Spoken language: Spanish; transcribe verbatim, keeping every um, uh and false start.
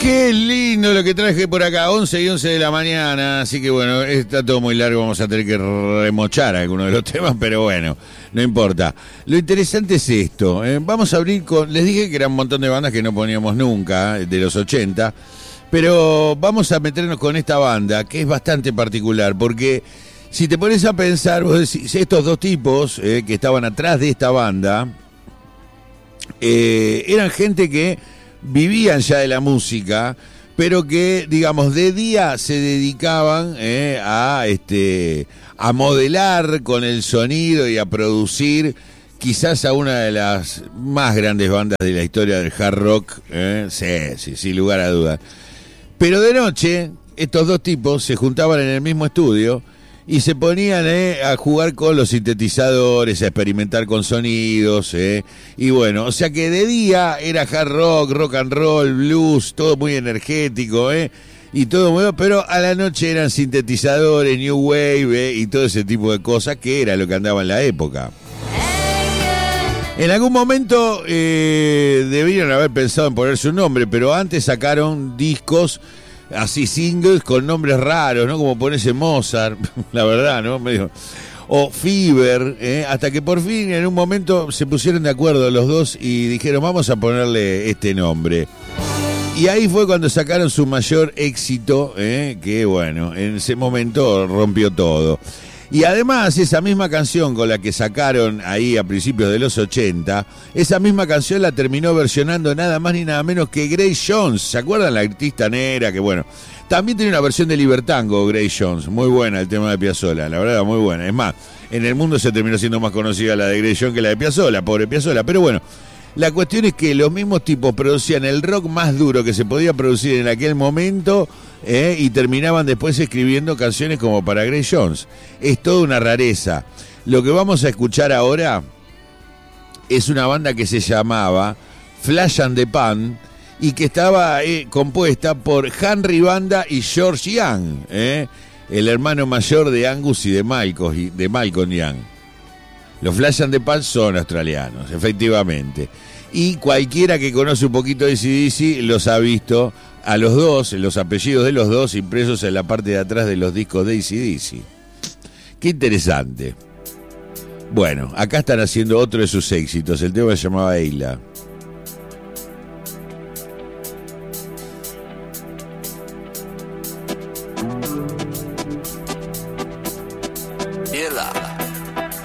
Qué lindo lo que traje por acá, once y once de la mañana, así que bueno, está todo muy largo, vamos a tener que remochar algunos de los temas, pero bueno, no importa. Lo interesante es esto, eh, vamos a abrir con, les dije que eran un montón de bandas que no poníamos nunca, de los ochenta, pero vamos a meternos con esta banda, que es bastante particular, porque si te pones a pensar, vos decís, estos dos tipos eh, que estaban atrás de esta banda, eh, eran gente que vivían ya de la música, pero que, digamos, de día se dedicaban eh, a este a modelar con el sonido y a producir quizás a una de las más grandes bandas de la historia del hard rock, eh, sí, sí, sin lugar a dudas. Pero de noche, estos dos tipos se juntaban en el mismo estudio y se ponían eh, a jugar con los sintetizadores, a experimentar con sonidos, eh, y bueno, o sea que de día era hard rock, rock and roll, blues, todo muy energético, eh, y todo muy, pero a la noche eran sintetizadores, new wave, eh, y todo ese tipo de cosas que era lo que andaba en la época. En algún momento eh, debieron haber pensado en ponerse un nombre, pero antes sacaron discos así, singles con nombres raros, ¿no? Como ponerse Mozart, la verdad, ¿no? Medio. O Fever, ¿eh? Hasta que por fin en un momento se pusieron de acuerdo los dos y dijeron, vamos a ponerle este nombre. Y ahí fue cuando sacaron su mayor éxito, ¿eh? Que bueno, en ese momento rompió todo. Y además, esa misma canción con la que sacaron ahí a principios de los ochenta, esa misma canción la terminó versionando nada más ni nada menos que Grace Jones. ¿Se acuerdan? La artista negra que, bueno, también tiene una versión de Libertango, Grace Jones. Muy buena el tema de Piazzolla, la verdad, muy buena. Es más, en el mundo se terminó siendo más conocida la de Grace Jones que la de Piazzolla, pobre Piazzolla. Pero bueno, la cuestión es que los mismos tipos producían el rock más duro que se podía producir en aquel momento, eh, y terminaban después escribiendo canciones como para Grace Jones. Es toda una rareza. Lo que vamos a escuchar ahora es una banda que se llamaba Flash and the Pan y que estaba eh, compuesta por Henry Banda y George Young, eh, el hermano mayor de Angus y de Malcolm, de Malcolm Young. Los Flash and the Pan son australianos, efectivamente. Y cualquiera que conoce un poquito de A C D C los ha visto a los dos, los apellidos de los dos impresos en la parte de atrás de los discos de A C D C. Qué interesante. Bueno, acá están haciendo otro de sus éxitos. El tema se llamaba Ayla.